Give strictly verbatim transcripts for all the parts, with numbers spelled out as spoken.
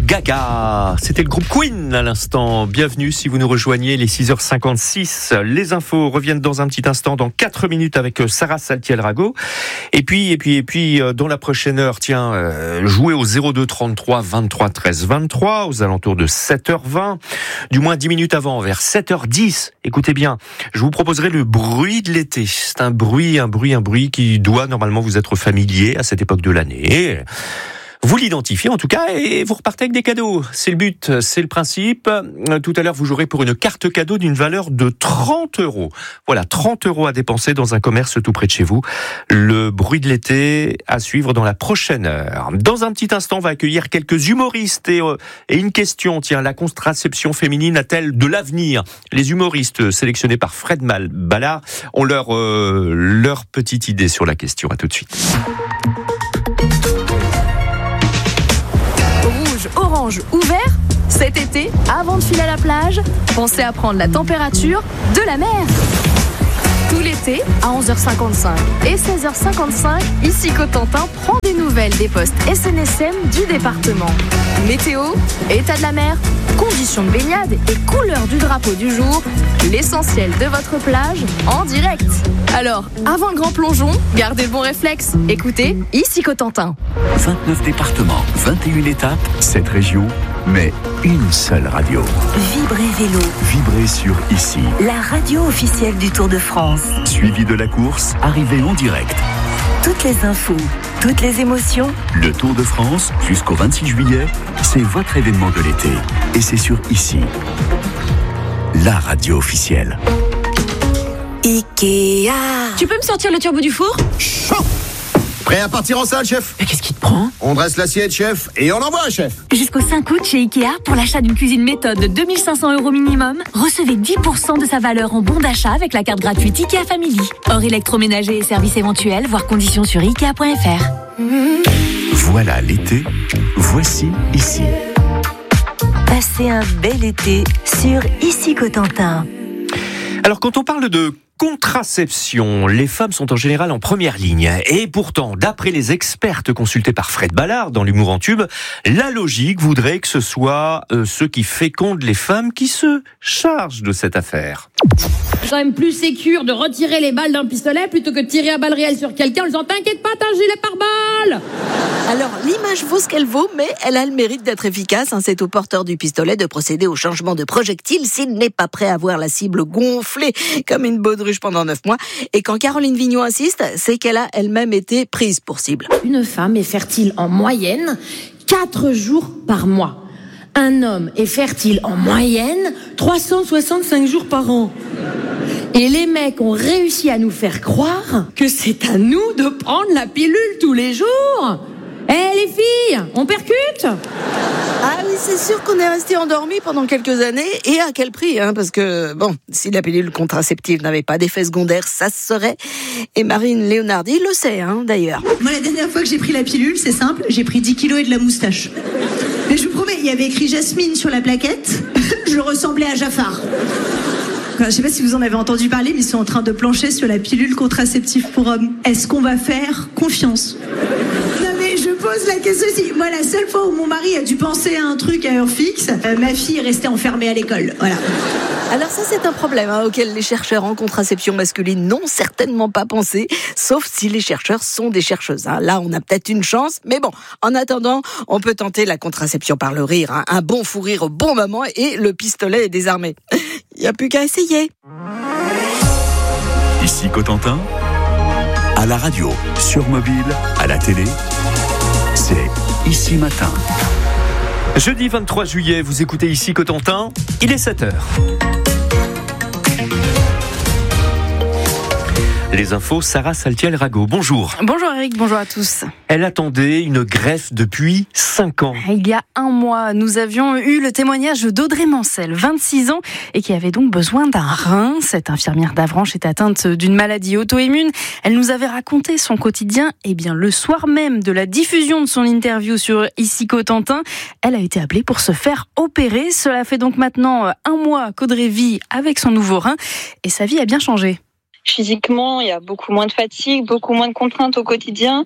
Gaga. C'était le groupe Queen à l'instant. Bienvenue si vous nous rejoignez, les six heures cinquante-six. Les infos reviennent dans un petit instant, dans quatre minutes avec Sarah Saltiel-Rago. Et puis, et puis, et puis, dans la prochaine heure, tiens, euh, jouez au zéro deux trente-trois vingt-trois treize vingt-trois, aux alentours de sept heures vingt. Du moins dix minutes avant, vers sept heures dix. Écoutez bien, je vous proposerai le bruit de l'été. C'est un bruit, un bruit, un bruit qui doit normalement vous être familier à cette époque de l'année. Vous l'identifiez en tout cas et vous repartez avec des cadeaux. C'est le but, c'est le principe. Tout à l'heure, vous jouerez pour une carte cadeau d'une valeur de trente euros. Voilà, trente euros à dépenser dans un commerce tout près de chez vous. Le bruit de l'été à suivre dans la prochaine heure. Dans un petit instant, on va accueillir quelques humoristes et, euh, et une question. Tiens, la contraception féminine a-t-elle de l'avenir ? Les humoristes sélectionnés par Fred Ballard ont leur, euh, leur petite idée sur la question. À tout de suite. Orange ou vert, cet été, avant de filer à la plage, pensez à prendre la température de la mer. Tout l'été, à onze heures cinquante-cinq et seize heures cinquante-cinq, ici Cotentin prend des nouvelles des postes S N S M du département. Météo, état de la mer, conditions de baignade et couleur du drapeau du jour, l'essentiel de votre plage en direct. Alors, avant le grand plongeon, gardez le bon réflexe. Écoutez, ici Cotentin. vingt-neuf départements, vingt et une étapes, sept régions, mais une seule radio. Vibrez Vélo. Vibrez sur Ici. La radio officielle du Tour de France. Suivi de la course, arrivée en direct. Toutes les infos, toutes les émotions. Le Tour de France, jusqu'au vingt-six juillet, c'est votre événement de l'été. Et c'est sur Ici. La radio officielle. Ikea. Tu peux me sortir le turbo du four ? Chaud. Prêt à partir en salle, chef ? Mais qu'est-ce qui te prend ? On dresse l'assiette, chef, et on envoie, chef. Jusqu'au cinq août chez Ikea, pour l'achat d'une cuisine méthode de deux mille cinq cents euros minimum, recevez dix pour cent de sa valeur en bon d'achat avec la carte gratuite Ikea Family. Hors électroménager et services éventuels, voire conditions sur ikea point f r. Voilà l'été, voici Ici. Passez un bel été sur Ici Cotentin. Alors quand on parle de contraception, les femmes sont en général en première ligne. Et pourtant, d'après les expertes consultées par Fred Ballard dans l'humour en tube, la logique voudrait que ce soit euh, ceux qui fécondent les femmes qui se chargent de cette affaire. C'est quand même plus sécure de retirer les balles d'un pistolet plutôt que de tirer à balles réelles sur quelqu'un en disant « T'inquiète pas, t'as un gilet pare-balles !» Alors, l'image vaut ce qu'elle vaut, mais elle a le mérite d'être efficace. Hein. C'est au porteur du pistolet de procéder au changement de projectile s'il n'est pas prêt à voir la cible gonflée comme une baudruche pendant neuf mois. Et quand Caroline Vignon insiste, c'est qu'elle a elle-même été prise pour cible. Une femme est fertile en moyenne quatre jours par mois. Un homme est fertile en moyenne trois cent soixante-cinq jours par an. Et les mecs ont réussi à nous faire croire que c'est à nous de prendre la pilule tous les jours. Eh les filles, on percute ? Ah oui, c'est sûr qu'on est resté endormi pendant quelques années. Et à quel prix, hein ? Parce que, bon, si la pilule contraceptive n'avait pas d'effet secondaire, ça se saurait. Et Marine Léonardi le sait, hein, d'ailleurs. Moi, la dernière fois que j'ai pris la pilule, c'est simple, j'ai pris dix kilos et de la moustache. Mais je vous promets, il y avait écrit Jasmine sur la plaquette. Je ressemblais à Jafar. Enfin, je sais pas si vous en avez entendu parler, mais ils sont en train de plancher sur la pilule contraceptive pour hommes. Est-ce qu'on va faire confiance ? Non mais je pose la question aussi. Moi, la seule fois où mon mari a dû penser à un truc à heure fixe, euh, ma fille est restée enfermée à l'école. Voilà. Alors ça, c'est un problème hein, auquel les chercheurs en contraception masculine n'ont certainement pas pensé, sauf si les chercheurs sont des chercheuses. Hein. Là, on a peut-être une chance, mais bon, en attendant, on peut tenter la contraception par le rire. Hein. Un bon fou rire au bon moment et le pistolet est désarmé. Il n'y a plus qu'à essayer. Ici Cotentin, à la radio, sur mobile, à la télé, c'est Ici Matin. Jeudi vingt-trois juillet, vous écoutez Ici Cotentin, il est sept heures. Les infos, Sarah Saltiel-Rago. Bonjour. Bonjour Eric, bonjour à tous. Elle attendait une greffe depuis cinq ans. Il y a un mois, nous avions eu le témoignage d'Audrey Mancel, vingt-six ans, et qui avait donc besoin d'un rein. Cette infirmière d'Avranches est atteinte d'une maladie auto-immune. Elle nous avait raconté son quotidien. Et bien, le soir même de la diffusion de son interview sur Ici Cotentin, elle a été appelée pour se faire opérer. Cela fait donc maintenant un mois qu'Audrey vit avec son nouveau rein, et sa vie a bien changé. Physiquement, il y a beaucoup moins de fatigue, beaucoup moins de contraintes au quotidien.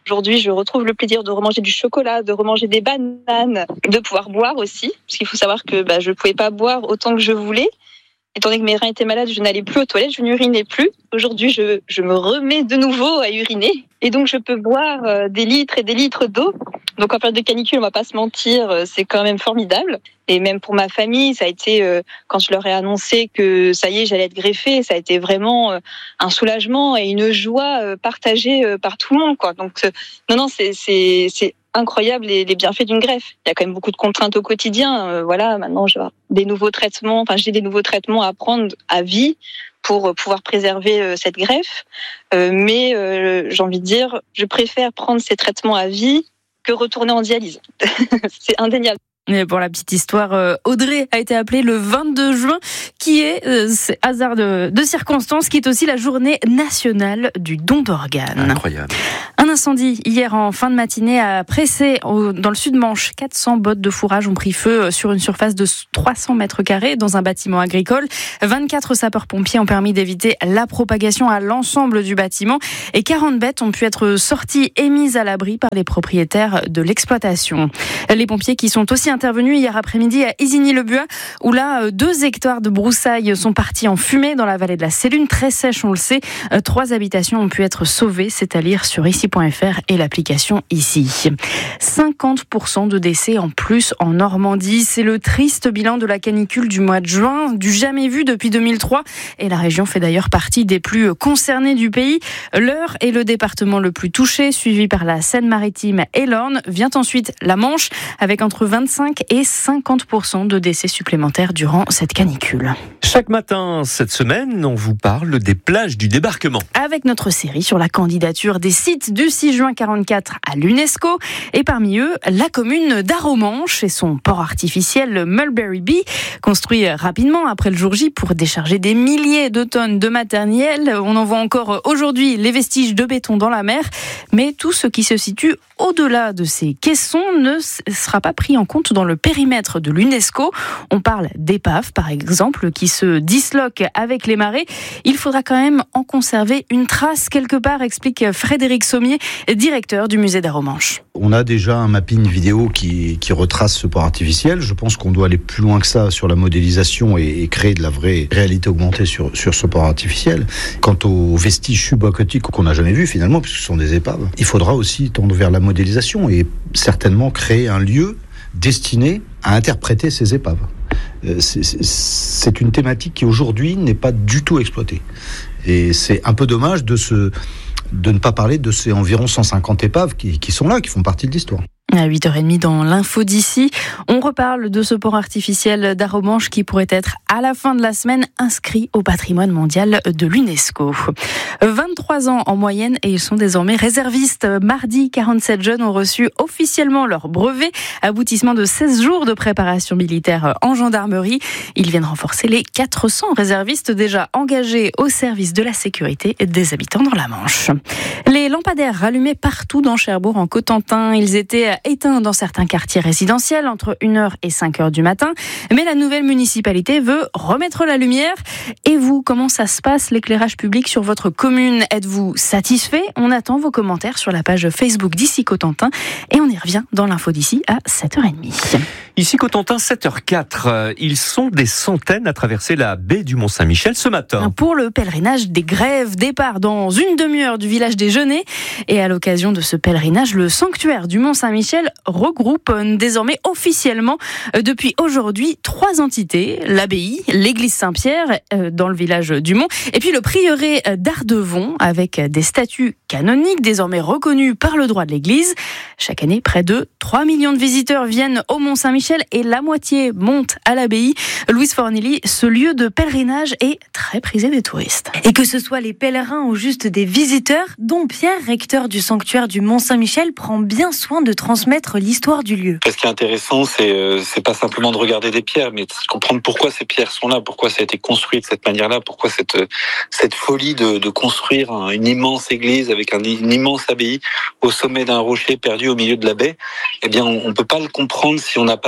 Aujourd'hui, je retrouve le plaisir de remanger du chocolat, de remanger des bananes, de pouvoir boire aussi, parce qu'il faut savoir que bah, je ne pouvais pas boire autant que je voulais. Étant donné que mes reins étaient malades, je n'allais plus aux toilettes, je n'urinais plus. Aujourd'hui, je, je me remets de nouveau à uriner. Et donc, je peux boire euh, des litres et des litres d'eau. Donc, en période de canicule, on va pas se mentir, euh, c'est quand même formidable. Et même pour ma famille, ça a été, euh, quand je leur ai annoncé que ça y est, j'allais être greffée, ça a été vraiment euh, un soulagement et une joie euh, partagée euh, par tout le monde, quoi. Donc, euh, non, non, c'est, c'est, c'est incroyable les, les bienfaits d'une greffe. Il y a quand même beaucoup de contraintes au quotidien. Euh, voilà, maintenant, j'ai des nouveaux traitements, enfin, j'ai des nouveaux traitements à prendre à vie pour pouvoir préserver euh, cette greffe. Euh, mais euh, j'ai envie de dire, je préfère prendre ces traitements à vie que retourner en dialyse. C'est indéniable. Et pour la petite histoire, Audrey a été appelée le vingt-deux juin, qui est, euh, c'est hasard de, de circonstances, qui est aussi la journée nationale du don d'organes. Incroyable. Un incendie hier en fin de matinée à Pressé, dans le Sud-Manche. quatre cents bottes de fourrage ont pris feu sur une surface de trois cents mètres carrés dans un bâtiment agricole. vingt-quatre sapeurs-pompiers ont permis d'éviter la propagation à l'ensemble du bâtiment et quarante bêtes ont pu être sorties et mises à l'abri par les propriétaires de l'exploitation. Les pompiers qui sont aussi intervenus hier après-midi à Isigny-le-Buat, où là, deux hectares de broussailles sont partis en fumée dans la vallée de la Sélune, très sèche, on le sait. Trois habitations ont pu être sauvées, c'est à lire sur ici point f r et l'application Ici. cinquante pour cent de décès en plus en Normandie. C'est le triste bilan de la canicule du mois de juin, du jamais vu depuis deux mille trois. Et la région fait d'ailleurs partie des plus concernées du pays. L'Eure est le département le plus touché, suivi par la Seine-Maritime et l'Orne. Vient ensuite la Manche, avec entre vingt-cinq et cinquante pour cent de décès supplémentaires durant cette canicule. Chaque matin, cette semaine, on vous parle des plages du débarquement. Avec notre série sur la candidature des sites du six juin quarante-quatre à l'UNESCO. Et parmi eux, la commune d'Arromanches et son port artificiel Mulberry Bee, construit rapidement après le jour J pour décharger des milliers de tonnes de matériel. On en voit encore aujourd'hui les vestiges de béton dans la mer. Mais tout ce qui se situe au-delà de ces caissons ne sera pas pris en compte dans le périmètre de l'UNESCO. On parle d'épaves, par exemple, qui se disloquent avec les marées. Il faudra quand même en conserver une trace quelque part, explique Frédéric Sommier, directeur du musée d'Arromanches. On a déjà un mapping vidéo qui, qui retrace ce port artificiel. Je pense qu'on doit aller plus loin que ça sur la modélisation et, et créer de la vraie réalité augmentée sur, sur ce port artificiel. Quant aux vestiges subaquatiques qu'on n'a jamais vus finalement, puisque ce sont des épaves, il faudra aussi tendre vers la modélisation et certainement créer un lieu destiné à interpréter ces épaves. C'est, c'est, c'est une thématique qui aujourd'hui n'est pas du tout exploitée. Et c'est un peu dommage de, se, de ne pas parler de ces environ cent cinquante épaves qui, qui sont là, qui font partie de l'histoire. À huit heures trente dans l'info d'ici, on reparle de ce port artificiel d'Arromanches qui pourrait être à la fin de la semaine inscrit au patrimoine mondial de l'UNESCO. vingt-trois ans en moyenne et ils sont désormais réservistes. Mardi, quarante-sept jeunes ont reçu officiellement leur brevet, aboutissement de seize jours de préparation militaire en gendarmerie. Ils viennent renforcer les quatre cents réservistes déjà engagés au service de la sécurité des habitants dans la Manche. Les lampadaires rallumés partout dans Cherbourg en Cotentin, ils étaient éteint dans certains quartiers résidentiels entre une heure et cinq heures du matin. Mais la nouvelle municipalité veut remettre la lumière. Et vous, comment ça se passe l'éclairage public sur votre commune? Êtes-vous satisfait? On attend vos commentaires sur la page Facebook d'Ici Cotentin. Et on y revient dans l'info d'ici à sept heures trente. Ici Cotentin, sept heures quatre. Ils sont des centaines à traverser la baie du Mont-Saint-Michel ce matin. Pour le pèlerinage des Grèves, départ dans une demi-heure du village des Genêts. Et à l'occasion de ce pèlerinage, le sanctuaire du Mont-Saint-Michel regroupe désormais officiellement depuis aujourd'hui trois entités. L'abbaye, l'église Saint-Pierre dans le village du Mont et puis le prieuré d'Ardevon avec des statuts canoniques désormais reconnus par le droit de l'église. Chaque année, près de trois millions de visiteurs viennent au Mont-Saint-Michel et la moitié monte à l'abbaye. Louise Fornelli, ce lieu de pèlerinage est très prisé des touristes. Et que ce soit les pèlerins ou juste des visiteurs, dont Pierre, recteur du sanctuaire du Mont-Saint-Michel, prend bien soin de transmettre l'histoire du lieu. Ce qui est intéressant, c'est, euh, c'est pas simplement de regarder des pierres, mais de comprendre pourquoi ces pierres sont là, pourquoi ça a été construit de cette manière-là, pourquoi cette, cette folie de, de construire un, une immense église avec un, une immense abbaye au sommet d'un rocher perdu au milieu de la baie. Eh bien, on ne peut pas le comprendre si on n'a pas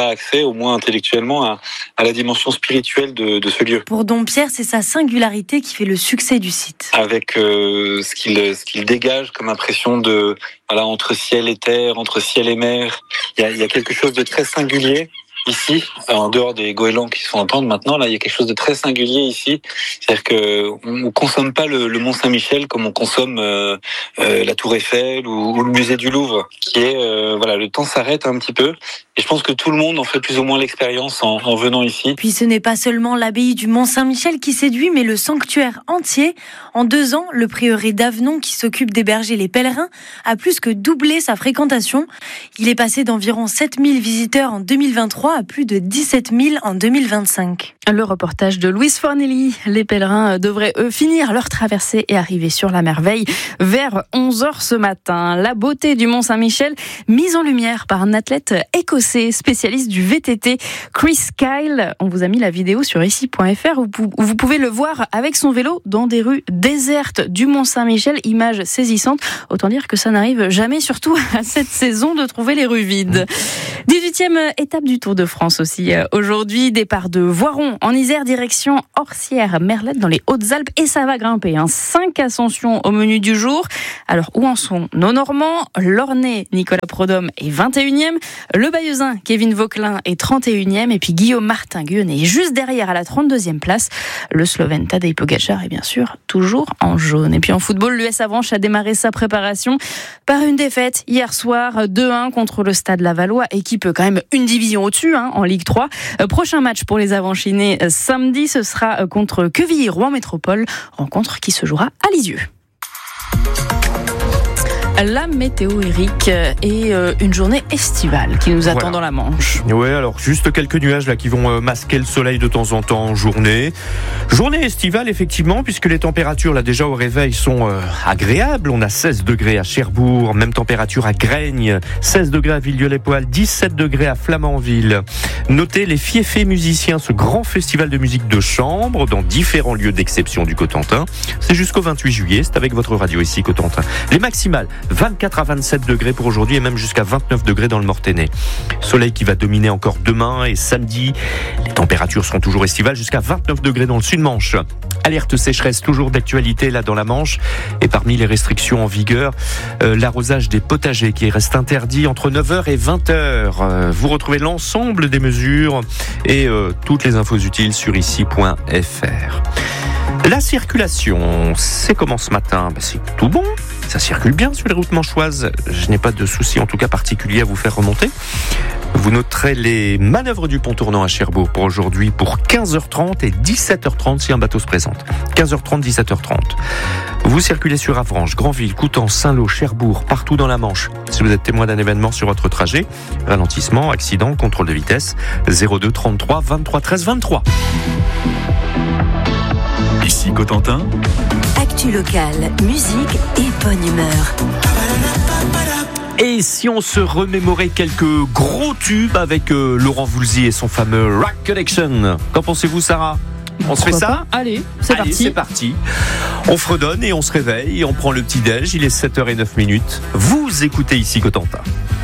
pas accès, au moins intellectuellement, à, à la dimension spirituelle de, de ce lieu. Pour Dompierre, c'est sa singularité qui fait le succès du site. Avec euh, ce qu'il ce qu'il dégage comme impression de voilà entre ciel et terre, entre ciel et mer, il y a, il y a quelque chose de très singulier. Ici, en dehors des goélands qui sont en pente maintenant, là, il y a quelque chose de très singulier ici. C'est-à-dire que on ne consomme pas le, le Mont Saint-Michel comme on consomme euh, euh, la Tour Eiffel ou, ou le musée du Louvre, qui est euh, voilà, le temps s'arrête un petit peu. Et je pense que tout le monde en fait plus ou moins l'expérience en, en venant ici. Puis ce n'est pas seulement l'abbaye du Mont Saint-Michel qui séduit, mais le sanctuaire entier. En deux ans, le prieuré d'Avenon, qui s'occupe d'héberger les pèlerins, a plus que doublé sa fréquentation. Il est passé d'environ sept mille visiteurs en deux mille vingt-trois à plus de dix-sept mille en deux mille vingt-cinq. Le reportage de Louise Fornelli. Les pèlerins devraient, eux, finir leur traversée et arriver sur la merveille vers onze heures ce matin. La beauté du Mont Saint-Michel, mise en lumière par un athlète écossais, spécialiste du V T T, Chris Kyle. On vous a mis la vidéo sur ici point f r où vous pouvez le voir avec son vélo dans des rues désertes du Mont Saint-Michel. Image saisissante. Autant dire que ça n'arrive jamais, surtout à cette saison, de trouver les rues vides. dix-huitième étape du Tour de France aussi. Aujourd'hui, départ de Voiron en Isère, direction Orsières, Merlette dans les Hautes-Alpes, et ça va grimper. Hein. Cinq ascensions au menu du jour. Alors, où en sont nos Normands? L'Ornais, Nicolas Prodhomme est vingt et unième. Le Bayeuxin, Kevin Vauquelin est trente et unième. Et puis Guillaume Martin Guionnet est juste derrière à la trente-deuxième place. Le Slovène Tadej Pogačar est bien sûr toujours en jaune. Et puis en football, l'U S Avranches a démarré sa préparation par une défaite hier soir, deux un contre le Stade Lavallois, équipe quand même une division au-dessus hein, en Ligue trois. Euh, prochain match pour les Avranchinés euh, samedi, ce sera euh, contre Quevilly-Rouen Métropole, rencontre qui se jouera à Lisieux. La météo, Eric, et une journée estivale qui nous attend voilà. dans la Manche. Oui, alors juste quelques nuages là qui vont masquer le soleil de temps en temps en journée. Journée estivale, effectivement, puisque les températures là déjà au réveil sont euh, agréables. On a seize degrés à Cherbourg, même température à Graignes, seize degrés à Villedieu-les-Poêles, dix-sept degrés à Flamanville. Notez les Fiefés musiciens, ce grand festival de musique de chambre dans différents lieux d'exception du Cotentin. C'est jusqu'au vingt-huit juillet, c'est avec votre radio ici Cotentin. Les maximales, vingt-quatre à vingt-sept degrés pour aujourd'hui et même jusqu'à vingt-neuf degrés dans le Mortainais. Soleil qui va dominer encore demain et samedi. Les températures seront toujours estivales jusqu'à vingt-neuf degrés dans le Sud-Manche. Alerte sécheresse toujours d'actualité là dans la Manche. Et parmi les restrictions en vigueur, euh, l'arrosage des potagers qui reste interdit entre neuf heures et vingt heures. Euh, vous retrouvez l'ensemble des mesures et euh, toutes les infos utiles sur ici point f r. La circulation, c'est comment ce matin? Ben, c'est tout bon, ça circule bien sur les routes manchoises. Je n'ai pas de souci en tout cas particulier à vous faire remonter. Vous noterez les manœuvres du pont tournant à Cherbourg pour aujourd'hui pour quinze heures trente et dix-sept heures trente si un bateau se présente. quinze heures trente, dix-sept heures trente. Vous circulez sur Avranches, Granville, Coutances, Saint-Lô, Cherbourg, partout dans la Manche. Si vous êtes témoin d'un événement sur votre trajet, ralentissement, accident, contrôle de vitesse, zéro deux trente-trois vingt-trois treize vingt-trois. Ici Cotentin. Actu locale, musique et bonne humeur. Et si on se remémorait quelques gros tubes avec euh, Laurent Voulzy et son fameux Rock Connection? Qu'en pensez-vous, Sarah? On Pourquoi se fait ça pas? Allez, c'est Allez, parti. c'est parti. On fredonne et on se réveille et on prend le petit déj. Il est sept heures zéro neuf minutes. Vous écoutez ici Cotentin.